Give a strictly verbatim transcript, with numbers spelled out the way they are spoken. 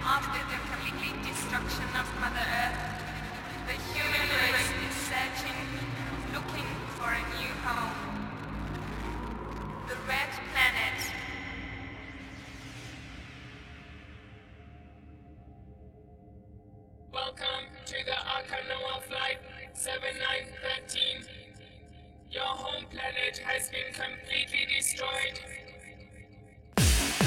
After the complete destruction of Mother Earth, the human race is searching, looking for a new home. The Red Planet. Welcome to the Arkanoa Flight seven nine one three. Your home planet has been completely destroyed.